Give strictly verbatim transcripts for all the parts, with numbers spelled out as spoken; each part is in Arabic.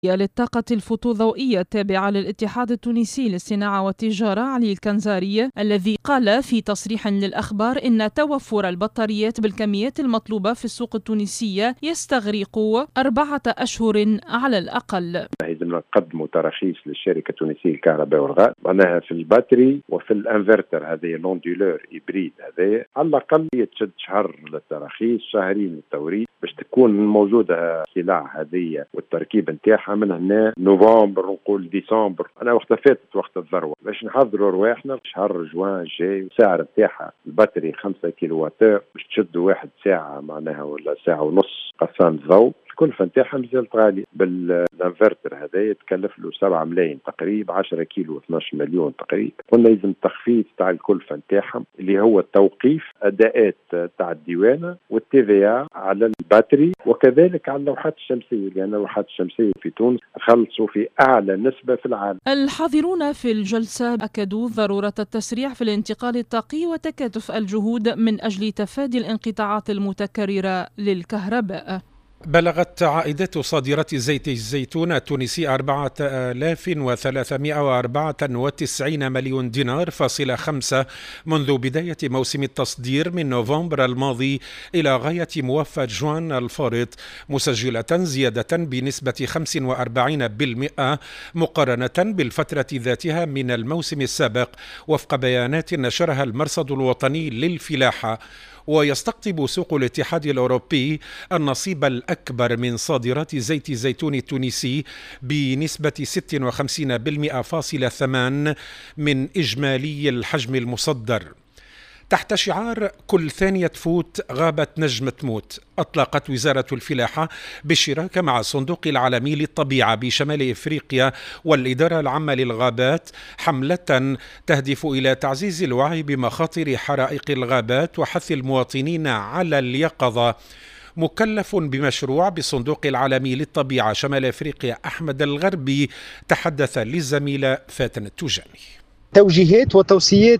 للطاقة الفوتوضوئية التابعة للاتحاد التونسي للصناعة والتجارة علي الكنزاري، الذي قال في تصريح للأخبار إن توفر البطاريات بالكميات المطلوبة في السوق التونسية يستغرق أربعة أشهر على الأقل. إذا نقدموا تراخيص للشركة التونسية للكهرباء والغاز معناها في الباتري وفي الانفرتر هذه لوندولور إبريد هذه على الأقل تشد شهر للتراخيص، شهرين للتوريد باش تكون موجودة السلع هذه والتركيب نتاعها من هنا نوفمبر نقول ديسمبر. أنا وقت فاتت وقت الذروة باش نحضروا رواحنا شهر جوان جاي. السعر نتاعها الباتري خمسة كيلوواتر باش تشدوا واحد ساعة معناها ولا ساعة ونص قصان ضوء. الكلفة نتاعها مازالت غالية. بالانفرتر هذا يتكلف له سبعة ملايين تقريبا، عشرة كيلو اثناش مليون تقريبا. قلنا لازم التخفيض تاع الكلفة نتاعهم اللي هو توقيف أداءات تاع الديوانة والتي في على الباتري وكذلك على اللوحات الشمسية، لأن اللوحات الشمسية في تونس خلصوا في أعلى نسبة في العالم. الحاضرون في الجلسة أكدوا ضرورة التسريع في الانتقال الطاقي وتكاتف الجهود من أجل تفادي الانقطاعات المتكررة للكهرباء. بلغت عائدات صادرات زيت الزيتون التونسي أربعة آلاف وثلاثمائة وأربعة وتسعين مليون دينار فاصلة خمسة منذ بداية موسم التصدير من نوفمبر الماضي إلى غاية موفى جوان الفارط، مسجلة زيادة بنسبة خمسة وأربعين بالمئة مقارنة بالفترة ذاتها من الموسم السابق وفق بيانات نشرها المرصد الوطني للفلاحة. ويستقطب سوق الاتحاد الأوروبي النصيب الأكبر من صادرات زيت الزيتون التونسي بنسبة ستة وخمسين بالمئة فاصلة ثمان من إجمالي الحجم المصدر. تحت شعار كل ثانية تفوت غابة نجم تموت، أطلقت وزارة الفلاحة بالشراكة مع الصندوق العالمي للطبيعة بشمال إفريقيا والإدارة العامة للغابات حملة تهدف إلى تعزيز الوعي بمخاطر حرائق الغابات وحث المواطنين على اليقظة. مكلف بمشروع بالصندوق العالمي للطبيعة شمال إفريقيا أحمد الغربي تحدث للزميلة فاتن التوجاني. توجيهات وتوصيات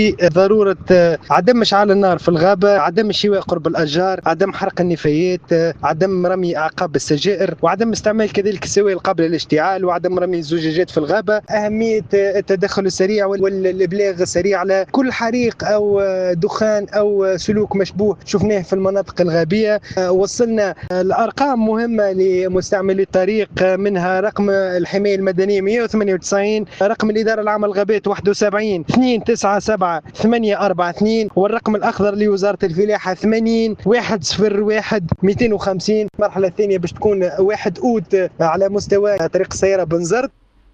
بضرورة عدم إشعال النار في الغابة، عدم الشواء قرب الأشجار، عدم حرق النفايات، عدم رمي أعقاب السجائر، وعدم استعمال كذلك السوائل القابلة للاشتعال، وعدم رمي الزجاجات في الغابة. أهمية التدخل السريع والإبلاغ السريع على كل حريق أو دخان أو سلوك مشبوه شفناه في المناطق الغابية. وصلنا الأرقام مهمة لمستعملي الطريق، منها رقم الحماية المدنية مئة وثمانية وتسعين، رقم الإدارة العامة للغابات واحد وسبعين اثنين تسعة سبعة ثمانية أربعة اثنين، والرقم الأخضر لوزارة الفلاحة ثمانين واحد صفر واحد مئتين وخمسين. المرحلة الثانية باش تكون واحد أوت على مستوى طريق السيارة بنزرت.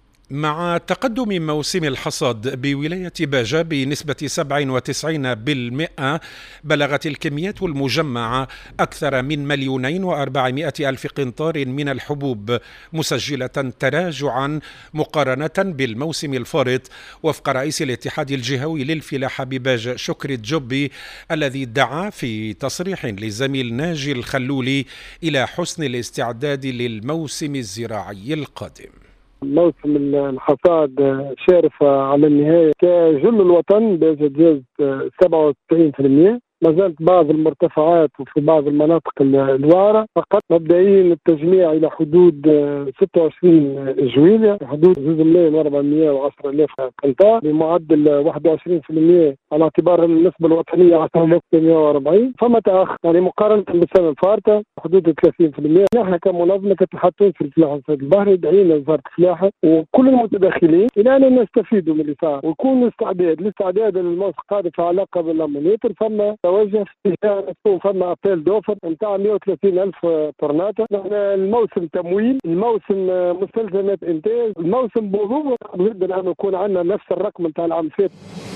مع تقدم موسم الحصاد بولاية باجة بنسبة سبعة وتسعين بالمئة بلغت الكميات المجمعة أكثر من مليونين وأربعمائة ألف قنطار من الحبوب، مسجلة تراجعا مقارنة بالموسم الفارط وفق رئيس الاتحاد الجهوي للفلاحة بباجة شكري الجبي، الذي دعا في تصريح للزميل ناجي الخلولي إلى حسن الاستعداد للموسم الزراعي القادم. موسم الحصاد شارف على النهاية كجل الوطن بجاز سبعة وتسعين بالمئة. ما زالت بعض المرتفعات وفي بعض المناطق الوعرة فقط. مبدئيا التجميع إلى حدود ستة وعشرين جويلية، حدود جوج ملايين وأربعمائة وعشرة آلاف قنطار بمعدل واحد وعشرين بالمئة على اعتبار النسبة الوطنية عشرة آلاف ومئة وأربعين، فما تأخر يعني مقارنة بالسنة الفارطة حدود ثلاثين بالمئة. نحن كمنظمة كاتحاد تونسي للفلاحة والصيد البحري دعينا وزارة الفلاحة وكل المتداخلين إلى أن نستفيدوا من اللي صار ويكون استعداد الاستعداد للموسم القادم في علاقة بالأمونيتر. فما توجه في تكون فما أبيل دوفر نتاع مئة وثلاثين ألف طرناطة. نحن الموسم تمويل، الموسم مستلزمات إنتاج، الموسم بوضوح جدا أن يكون عندنا نفس الرقم نتاع العام الفات.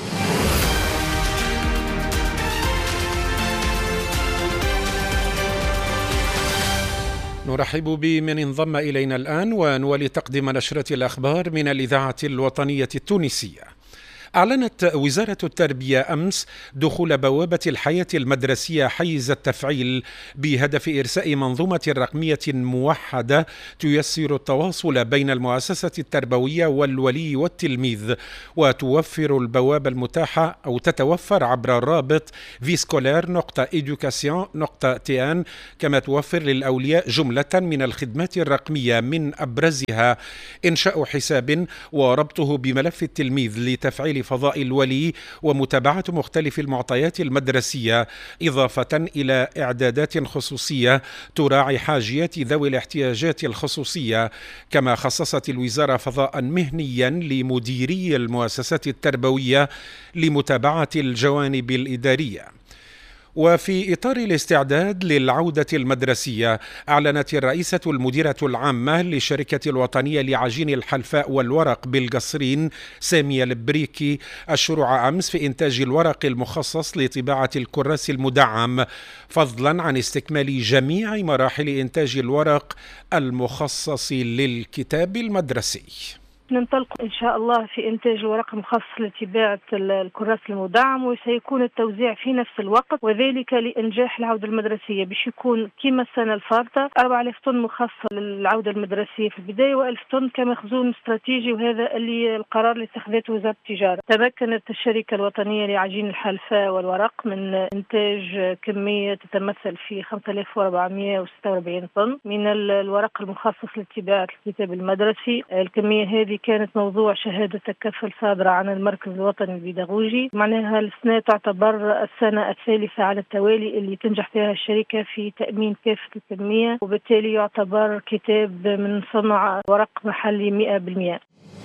نرحب بمن انضم إلينا الآن ونولي تقديم نشرة الأخبار من الإذاعة الوطنية التونسية. أعلنت وزارة التربية أمس دخول بوابة الحياة المدرسية حيز التفعيل بهدف إرساء منظومة رقمية موحدة تيسر التواصل بين المؤسسة التربوية والولي والتلميذ، وتوفر البوابة المتاحة أو تتوفر عبر الرابط فيسكولير نقطة إدوكاسيون نقطة تي إن، كما توفر للأولياء جملة من الخدمات الرقمية من أبرزها إنشاء حساب وربطه بملف التلميذ لتفعيل فضاء الولي ومتابعة مختلف المعطيات المدرسية، إضافة إلى إعدادات خصوصية تراعي حاجيات ذوي الاحتياجات الخصوصية. كما خصصت الوزارة فضاء مهنيا لمديري المؤسسات التربوية لمتابعة الجوانب الإدارية. وفي إطار الاستعداد للعودة المدرسية، أعلنت الرئيسة المديرة العامة للشركة الوطنية لعجين الحلفاء والورق بالقصرين سامية البريكي الشروع أمس في إنتاج الورق المخصص لطباعة الكراس المدعم، فضلا عن استكمال جميع مراحل إنتاج الورق المخصص للكتاب المدرسي. ننطلق إن شاء الله في إنتاج الورق المخصص لطباعة الكراس المدعم، وسيكون التوزيع في نفس الوقت، وذلك لإنجاح العودة المدرسية باش يكون كما السنة الفارطة أربعة آلاف طن مخصصة للعودة المدرسية في البداية وألف طن كمخزون استراتيجي، وهذا اللي القرار اللي اتخذته وزارة التجارة. تمكنت الشركة الوطنية لعجين الحلفاء والورق من إنتاج كمية تتمثل في خمسة آلاف وأربعمائة وستة وأربعين طن من الورق المخصص لطباعة الكتاب المدرسي. الكمية هذه كانت موضوع شهادة تكفل صادرة عن المركز الوطني البيداغوجي، معناها السنة تعتبر السنة الثالثة على التوالي اللي تنجح فيها الشركة في تأمين كافة الكمية، وبالتالي يعتبر كتاب من صنع ورق محلي مئة بالمئة.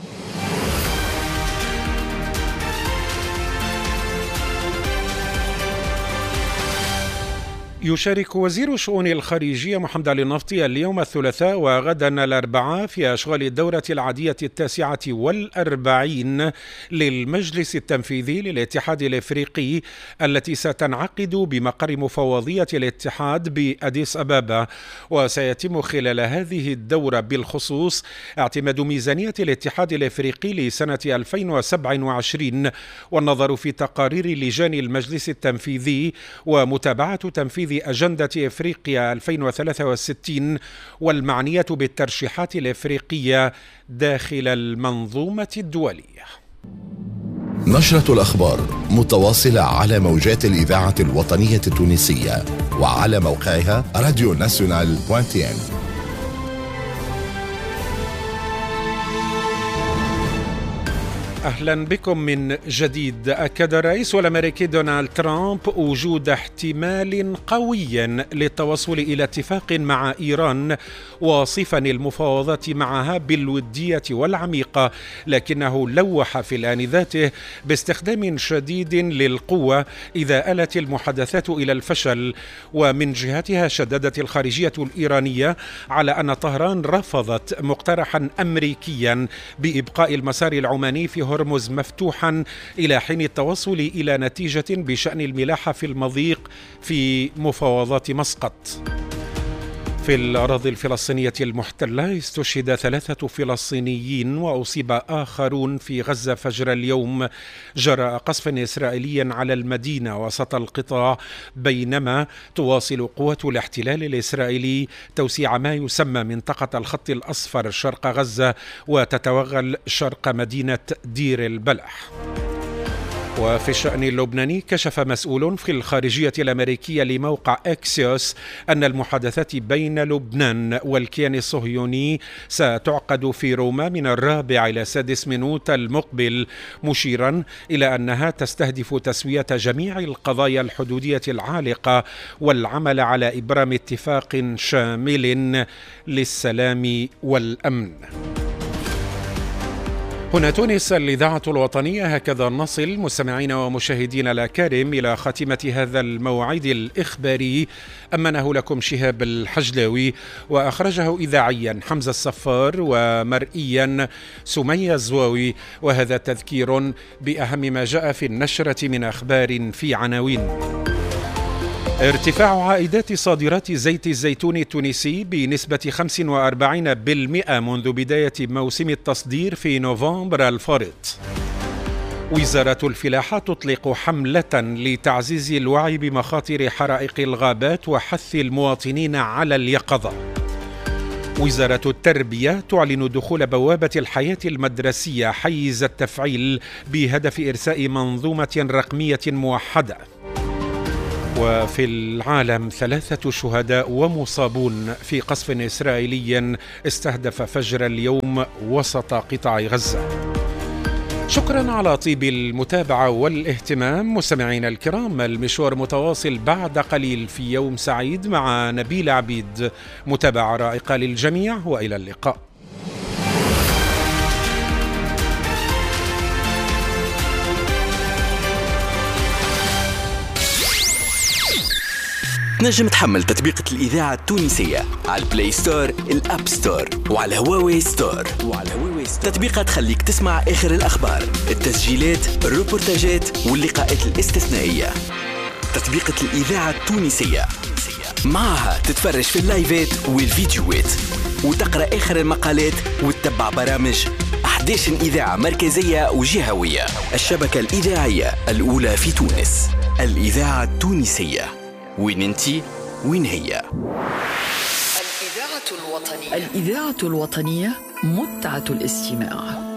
يشارك وزير الشؤون الخارجية محمد علي النفطي اليوم الثلاثاء وغدا الأربعاء في أشغال الدورة العادية التاسعة والأربعين للمجلس التنفيذي للاتحاد الإفريقي التي ستنعقد بمقر مفوضية الاتحاد بأديس أبابا. وسيتم خلال هذه الدورة بالخصوص اعتماد ميزانية الاتحاد الإفريقي لسنة ألفين وسبعة وعشرين والنظر في تقارير لجان المجلس التنفيذي ومتابعة تنفيذ أجندة إفريقيا ألفين وثلاثة وستين والمعنية بالترشيحات الإفريقية داخل المنظومة الدولية. نشرة الأخبار متواصلة على موجات الإذاعة الوطنية التونسية وعلى موقعها راديو ناسيونال دوت تي إن. أهلا بكم من جديد. أكد الرئيس الأمريكي دونالد ترامب وجود احتمال قوي للتوصل إلى اتفاق مع إيران، واصفا المفاوضات معها بالودية والعميقة، لكنه لوح في الآن ذاته باستخدام شديد للقوة إذا آلت المحادثات إلى الفشل. ومن جهتها شددت الخارجية الإيرانية على أن طهران رفضت مقترحا أمريكيا بإبقاء المسار العماني في هرمز مفتوحا إلى حين التوصل إلى نتيجة بشأن الملاحة في المضيق في مفاوضات مسقط. في الأراضي الفلسطينية المحتلة استشهد ثلاثة فلسطينيين وأصيب آخرون في غزة فجر اليوم جراء قصف إسرائيلي على المدينة وسط القطاع، بينما تواصل قوات الاحتلال الإسرائيلي توسيع ما يسمى منطقة الخط الأصفر شرق غزة وتتوغل شرق مدينة دير البلح. وفي الشأن اللبناني كشف مسؤول في الخارجية الأمريكية لموقع أكسيوس أن المحادثات بين لبنان والكيان الصهيوني ستعقد في روما من الرابع إلى السادس من أوت المقبل، مشيرا إلى أنها تستهدف تسوية جميع القضايا الحدودية العالقة والعمل على إبرام اتفاق شامل للسلام والأمن. هنا تونس الإذاعة الوطنية، هكذا نصل مستمعين ومشاهدين الأكارم إلى خاتمة هذا الموعد الإخباري. أمنه لكم شهاب الحجلاوي وأخرجه إذاعيا حمزة الصفار ومرئيا سمية الزواوي. وهذا تذكير بأهم ما جاء في النشرة من أخبار في عناوين: ارتفاع عائدات صادرات زيت الزيتون التونسي بنسبة خمسة وأربعين بالمئة منذ بداية موسم التصدير في نوفمبر الفارط. وزارة الفلاحة تطلق حملة لتعزيز الوعي بمخاطر حرائق الغابات وحث المواطنين على اليقظة. وزارة التربية تعلن دخول بوابة الحياة المدرسية حيز التفعيل بهدف إرساء منظومة رقمية موحدة. وفي العالم ثلاثة شهداء ومصابون في قصف إسرائيلي استهدف فجر اليوم وسط قطاع غزة. شكرا على طيب المتابعة والاهتمام مستمعينا الكرام، المشوار متواصل بعد قليل في يوم سعيد مع نبيل عبيد. متابعة رائقة للجميع وإلى اللقاء. نجم تحمل تطبيقة الإذاعة التونسية على البلاي ستور، الأب ستور، وعلى هواوي ستور. وعلى هواوي ستور تطبيقات تخليك تسمع آخر الأخبار، التسجيلات، الروبورتاجات واللقاءات الاستثنائية. تطبيقة الإذاعة التونسية معها تتفرج في اللايفات والفيديوهات وتقرأ آخر المقالات وتتبع برامج أحد عشر إذاعة مركزية وجهوية. الشبكة الإذاعية الأولى في تونس، الإذاعة التونسية. وين انتي؟ وين هي؟ الإذاعة الوطنية. الإذاعة الوطنية، متعة الاستماع.